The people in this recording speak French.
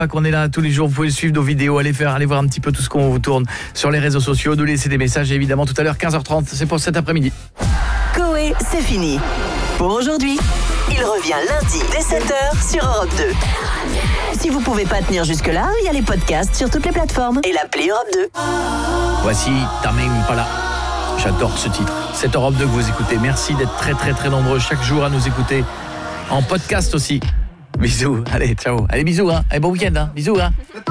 qu'on est là tous les jours, vous pouvez suivre nos vidéos, aller voir un petit peu tout ce qu'on vous tourne sur les réseaux sociaux, nous laisser des messages et évidemment tout à l'heure 15h30, c'est pour cet après-midi. Coé, c'est fini. Pour aujourd'hui, il revient lundi dès 7h sur Europe 2. Si vous pouvez pas tenir jusque-là, il y a les podcasts sur toutes les plateformes et l'appli Europe 2. Voici Tame Impala. J'adore ce titre. C'est Europe 2 que vous écoutez. Merci d'être très très très nombreux chaque jour à nous écouter. En podcast aussi. Bisous. Allez, ciao. Allez, bisous. Allez, bon week-end. Bisous.